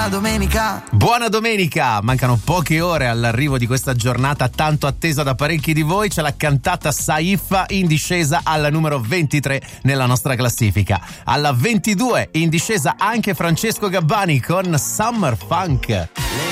buona domenica. Buona domenica, mancano poche ore all'arrivo di questa giornata tanto attesa da parecchi di voi. C'è la cantata Saifa in discesa alla numero 23 nella nostra classifica. Alla 22 in discesa anche Francesco Gabbani con Summer Funk.